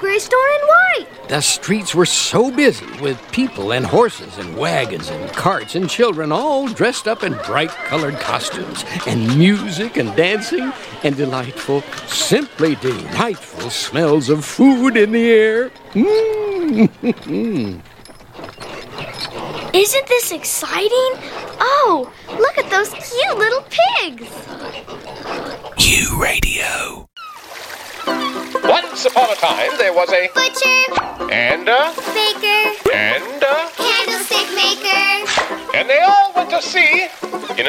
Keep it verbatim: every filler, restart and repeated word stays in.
livery store in white. The streets were so busy with people and horses and wagons and carts and children all dressed up in bright-colored costumes and music and dancing and delightful, simply delightful smells of food in the air. Mm. Isn't this exciting? Oh, look at those cute little pigs. U Radio. Once upon a time, there was a butcher and a baker and a